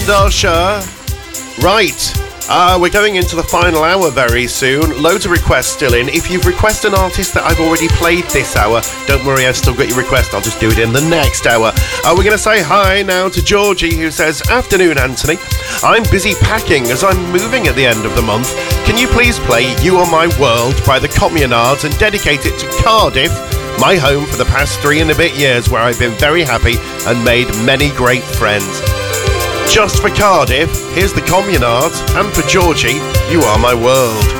our show. Right. We're going into the final hour very soon. Loads of requests still in. If you've requested an artist that I've already played this hour, don't worry, I've still got your request. I'll just do it in the next hour. We're going to say hi now to Georgie, who says, "Afternoon, Anthony. I'm busy packing as I'm moving at the end of the month. Can you please play You Are My World by the Communards and dedicate it to Cardiff, my home for the past 3 and a bit years, where I've been very happy and made many great friends." Just for Cardiff, here's the Communards, and for Georgie, You Are My World.